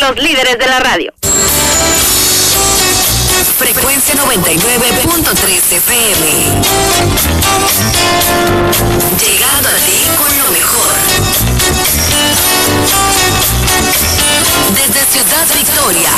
los líderes de la radio. Frecuencia 99.3 FM. Llegando a ti con lo mejor. Desde Ciudad Victoria.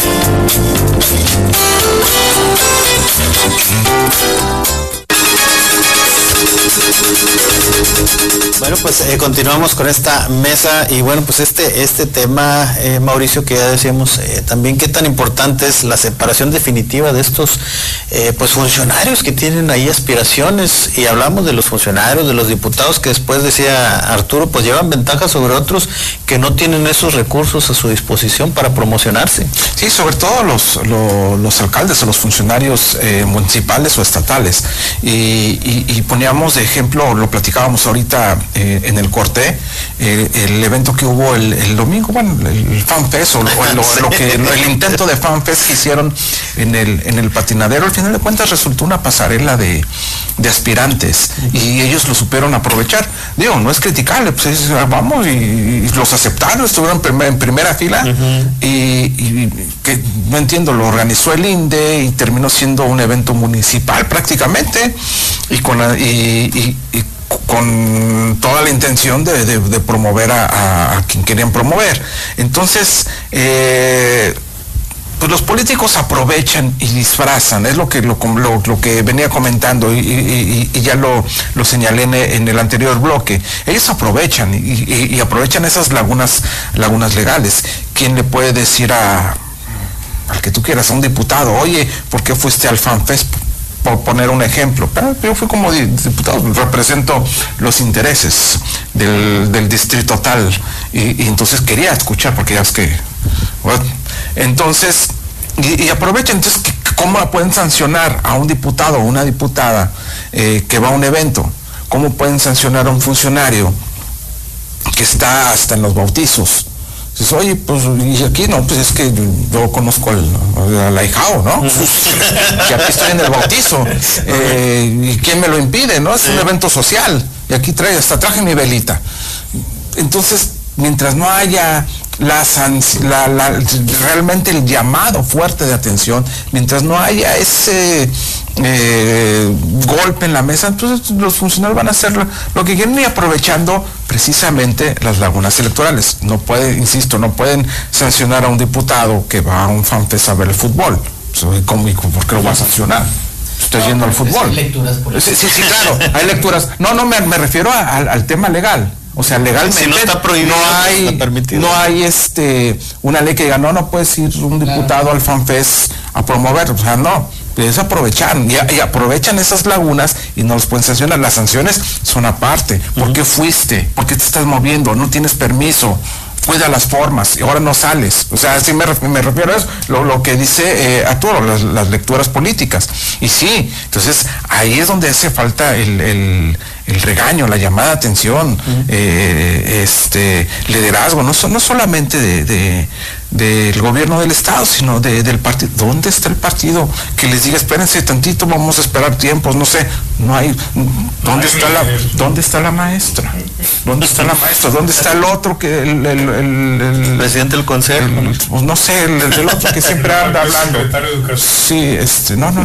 Bueno, pues continuamos con esta mesa y bueno, pues este tema, Mauricio, que ya decíamos también qué tan importante es la separación definitiva de estos pues funcionarios que tienen ahí aspiraciones, y hablamos de los funcionarios, de los diputados que después, decía Arturo, pues llevan ventaja sobre otros que no tienen esos recursos a su disposición para promocionarse. Sí, sobre todo los alcaldes o los funcionarios municipales o estatales, y poníamos de ejemplo, lo platicábamos ahorita en el corte, el evento que hubo el domingo, bueno, el FanFest el intento de FanFest que hicieron en el patinadero. Al final de cuentas resultó una pasarela de aspirantes, y ellos lo supieron aprovechar. Digo, no es criticable, pues vamos, y los aceptaron, estuvieron en primera fila. Y que no entiendo, lo organizó el INDE y terminó siendo un evento municipal prácticamente, y con toda la intención de promover a quien querían promover. Entonces, pues los políticos aprovechan y disfrazan, es lo que venía comentando, y ya lo señalé en el anterior bloque. Ellos aprovechan y aprovechan esas lagunas legales. ¿Quién le puede decir al que tú quieras, a un diputado, oye, ¿por qué fuiste al FanFest? Por poner un ejemplo, yo fui como diputado, represento los intereses del distrito tal, y entonces quería escuchar, porque ya es que, bueno, entonces, y aprovechan. Entonces, ¿cómo pueden sancionar a un diputado o una diputada que va a un evento? ¿Cómo pueden sancionar a un funcionario que está hasta en los bautizos? Dices, oye, pues, y aquí no, pues es que yo conozco al ahijado, ¿no? Que aquí estoy en el bautizo, y ¿quién me lo impide, no? Es un evento social, y aquí hasta traje mi velita. Entonces, mientras no haya realmente el llamado fuerte de atención, mientras no haya ese golpe en la mesa, entonces los funcionarios van a hacer lo que quieren, y aprovechando precisamente las lagunas electorales. No pueden sancionar a un diputado que va a un FanFest a ver el fútbol. ¿Por qué lo va a sancionar? Estoy yendo al fútbol. Hay lecturas políticas. Sí, claro, hay lecturas. No, me refiero al tema legal. O sea, legalmente si no está prohibido, no está permitido. No hay una ley que diga, no puedes ir un diputado al FanFest a promover. O sea, no, es aprovechar, y aprovechan esas lagunas y no los pueden sancionar. Las sanciones son aparte. ¿Por qué fuiste? ¿Por qué te estás moviendo? No tienes permiso. Cuida las formas, y ahora no sales. O sea, así me refiero a eso, lo que dice Arturo, las lecturas políticas. Y sí, entonces ahí es donde hace falta el regaño, la llamada de atención, liderazgo, no solamente del gobierno del estado, sino del partido. ¿Dónde está el partido que les diga, espérense tantito, vamos a esperar tiempos? No sé, no hay. ¿Dónde está la maestra? ¿Dónde está la maestra? ¿Dónde está el otro que el presidente del consejo? Pues no sé, el otro que siempre anda hablando. Sí, Rómulo.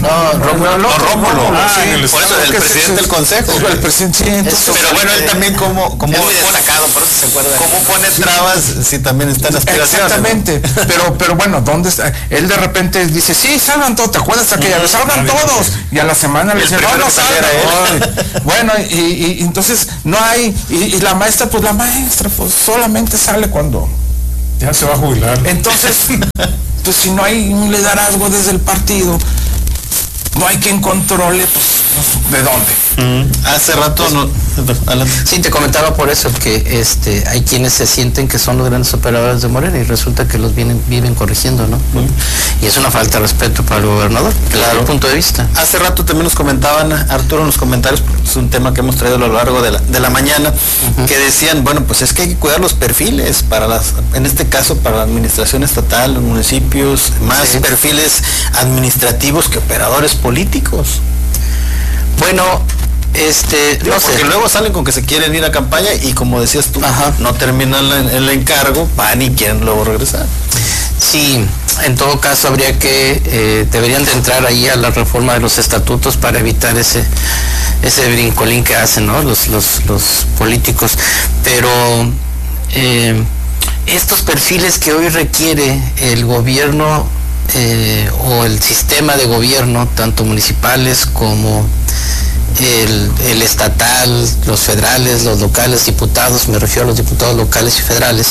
Por eso el presidente del consejo. El presidente, sí, entonces, pero bueno, él también como muy destacado, por eso se acuerda. ¿Cómo pone trabas si también está en aspiraciones? Exactamente, ¿no? pero bueno, ¿dónde está? Él de repente dice, sí, salgan todos, ¿te acuerdas aquella vez? Salgan todos, y a la semana le dice, no salgan. Bueno, y entonces no hay, y la maestra pues solamente sale cuando ya se va a jubilar. Entonces, pues si no hay un liderazgo desde el partido, no hay quien controle, pues, ¿de dónde? Hace rato Sí, te comentaba por eso que hay quienes se sienten que son los grandes operadores de Morena, y resulta que los viven corrigiendo, ¿no? Y es una falta de respeto para el gobernador, desde mi punto de vista. Hace rato también nos comentaban, Arturo, en los comentarios, porque es un tema que hemos traído a lo largo de la mañana, que decían, bueno, pues es que hay que cuidar los perfiles en este caso para la administración estatal, los municipios, más perfiles administrativos que operadores políticos. Bueno, no sé. Porque luego salen con que se quieren ir a campaña y, como decías tú, no terminan el encargo, van y quieren luego regresar. Sí, en todo caso habría que, deberían de entrar ahí a la reforma de los estatutos para evitar ese brincolín que hacen, ¿no? los políticos. Pero estos perfiles que hoy requiere el gobierno o el sistema de gobierno, tanto municipales como el estatal, los federales, los locales, diputados, me refiero a los diputados locales y federales,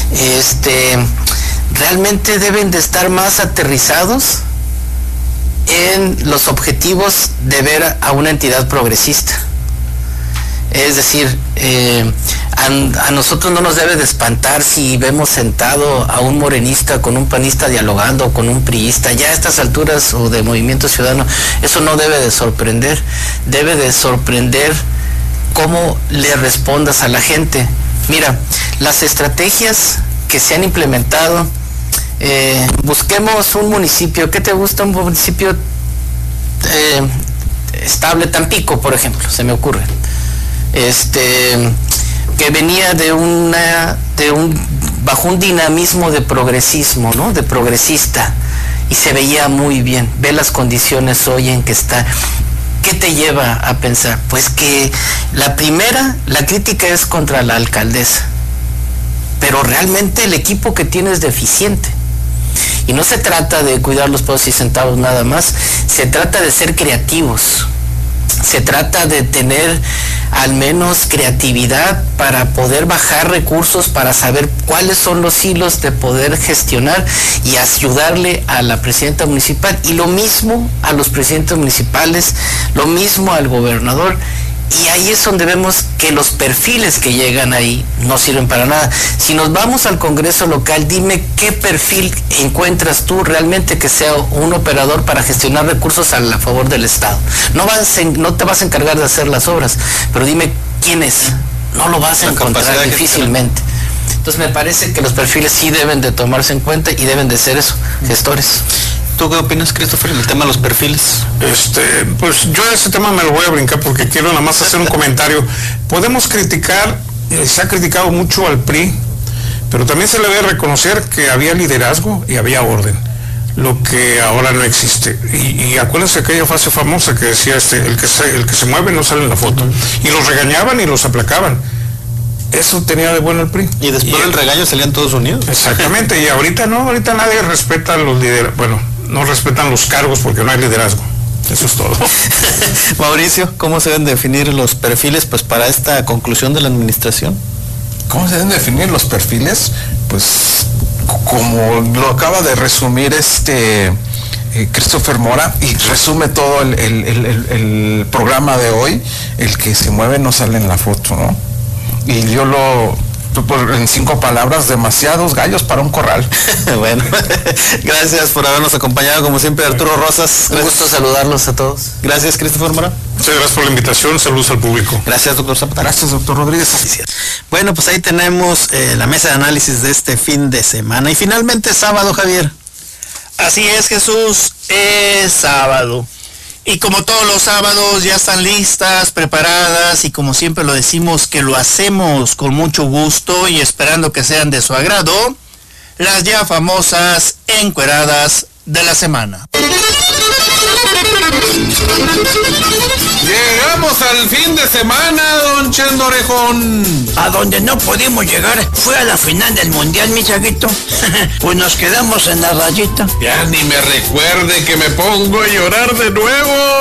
realmente deben de estar más aterrizados en los objetivos de ver a una entidad progresista. Es decir, a nosotros no nos debe de espantar si vemos sentado a un morenista con un panista dialogando, con un priista, ya a estas alturas, o de Movimiento Ciudadano. Eso no debe de sorprender. Debe de sorprender cómo le respondas a la gente. Mira, las estrategias que se han implementado, busquemos un municipio. ¿Qué te gusta? Un municipio estable, Tampico, por ejemplo, se me ocurre. Que venía bajo un dinamismo de progresismo, ¿no? De progresista, y se veía muy bien. Ve las condiciones hoy en que está. ¿Qué te lleva a pensar? Pues que la crítica es contra la alcaldesa, pero realmente el equipo que tiene es deficiente. Y no se trata de cuidar los pesos y centavos nada más, se trata de ser creativos. Se trata de tener al menos creatividad para poder bajar recursos, para saber cuáles son los hilos de poder gestionar y ayudarle a la presidenta municipal, y lo mismo a los presidentes municipales, lo mismo al gobernador. Y ahí es donde vemos que los perfiles que llegan ahí no sirven para nada. Si nos vamos al Congreso local, dime qué perfil encuentras tú realmente que sea un operador para gestionar recursos a favor del Estado. No te vas a encargar de hacer las obras, pero dime quién es. No lo vas a encontrar difícilmente. Entonces me parece que los perfiles sí deben de tomarse en cuenta y deben de ser eso, gestores. ¿Tú qué opinas, Christopher, el tema de los perfiles? Pues yo ese tema me lo voy a brincar porque quiero nada más hacer un comentario. Podemos criticar, se ha criticado mucho al PRI, pero también se le debe reconocer que había liderazgo y había orden, lo que ahora no existe. Y acuérdense aquella frase famosa que decía, el que se mueve no sale en la foto. Y los regañaban y los aplacaban. Eso tenía de bueno el PRI. Y después del regaño salían todos unidos. Exactamente, y ahorita nadie respeta a los líderes. Bueno, no respetan los cargos porque no hay liderazgo. Eso es todo. Mauricio, ¿cómo se deben definir los perfiles pues para esta conclusión de la administración? ¿Cómo se deben definir los perfiles? Pues como lo acaba de resumir Christopher Mora, y resume todo el programa de hoy: el que se mueve no sale en la foto, ¿no? Y yo en 5 palabras, demasiados gallos para un corral. Bueno, gracias por habernos acompañado, como siempre, Arturo Rosas. Un gusto saludarlos a todos. Gracias, Christopher Mora. Muchas gracias por la invitación, saludos al público. Gracias, doctor Zapata. Gracias, doctor Rodríguez. Bueno, pues ahí tenemos la mesa de análisis de este fin de semana. Y finalmente sábado, Javier. Así es, Jesús, es sábado. Y como todos los sábados ya están listas, preparadas, y como siempre lo decimos, que lo hacemos con mucho gusto y esperando que sean de su agrado, las ya famosas encueradas de la semana. Llegamos al fin de semana, don Chendo Orejón. A donde no pudimos llegar fue a la final del mundial, mi chaguito. Pues nos quedamos en la rayita. Ya ni me recuerde que me pongo a llorar de nuevo.